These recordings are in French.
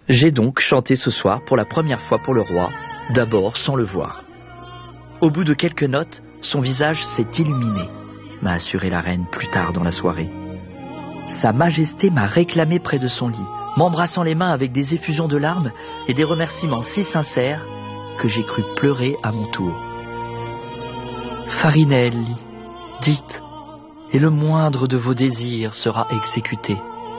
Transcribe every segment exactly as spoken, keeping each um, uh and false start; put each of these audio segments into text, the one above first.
J'ai donc chanté ce soir pour la première fois pour le roi, d'abord sans le voir. Au bout de quelques notes, son visage s'est illuminé, m'a assuré la reine plus tard dans la soirée. Sa Majesté m'a réclamé près de son lit, m'embrassant les mains avec des effusions de larmes et des remerciements si sincères que j'ai cru pleurer à mon tour. Farinelli, dites, et le moindre de vos désirs sera exécuté.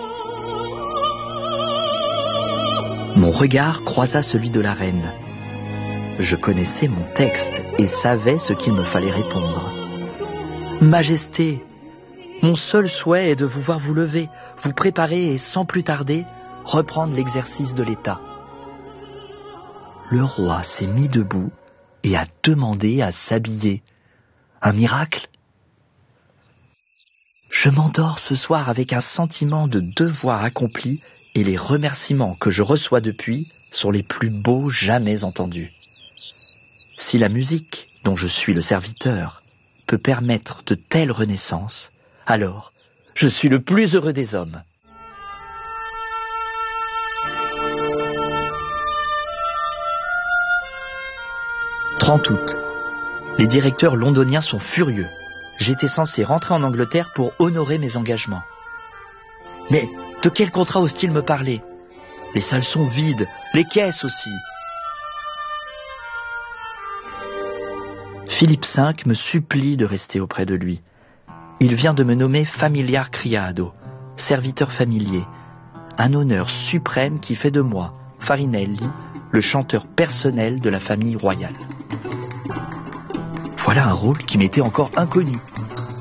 Mon regard croisa celui de la reine. Je connaissais mon texte et savais ce qu'il me fallait répondre. Majesté, mon seul souhait est de vous voir vous lever, vous préparer et sans plus tarder, reprendre l'exercice de l'État. Le roi s'est mis debout et a demandé à s'habiller. Un miracle ? Je m'endors ce soir avec un sentiment de devoir accompli et les remerciements que je reçois depuis sont les plus beaux jamais entendus. Si la musique, dont je suis le serviteur, peut permettre de telles renaissances, alors je suis le plus heureux des hommes. trente août. Les directeurs londoniens sont furieux. J'étais censé rentrer en Angleterre pour honorer mes engagements. Mais de quel contrat osent-ils me parler? Les salles sont vides, les caisses aussi. Philippe cinq me supplie de rester auprès de lui. Il vient de me nommer familiar criado, serviteur familier, un honneur suprême qui fait de moi, Farinelli, le chanteur personnel de la famille royale. Voilà un rôle qui m'était encore inconnu.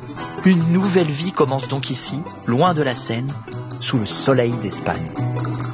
Une nouvelle vie commence donc ici, loin de la Seine, sous le soleil d'Espagne.